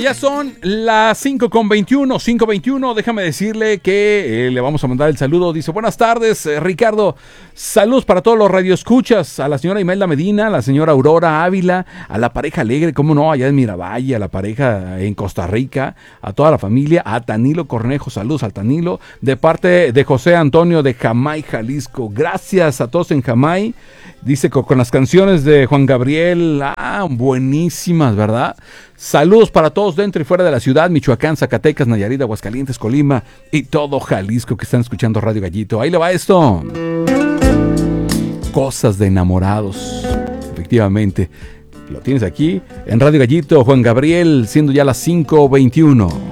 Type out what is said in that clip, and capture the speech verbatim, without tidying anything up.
Ya son las cinco con veintiuno, cinco veintiuno. Déjame decirle que eh, le vamos a mandar el saludo. Dice, buenas tardes, eh, Ricardo. Saludos para todos los radioescuchas. A la señora Imelda Medina, a la señora Aurora Ávila, a la pareja Alegre, cómo no, allá en Miravalle, a la pareja en Costa Rica, a toda la familia, a Tanilo Cornejo. Saludos al Tanilo. De parte de José Antonio de Jamay, Jalisco. Gracias a todos en Jamay. Dice con, con las canciones de Juan Gabriel, ah, buenísimas, ¿verdad? Saludos para todos dentro y fuera de la ciudad, Michoacán, Zacatecas, Nayarit, Aguascalientes, Colima y todo Jalisco que están escuchando Radio Gallito. Ahí le va esto. Cosas de enamorados. Efectivamente, lo tienes aquí en Radio Gallito, Juan Gabriel, siendo ya las cinco veintiuno.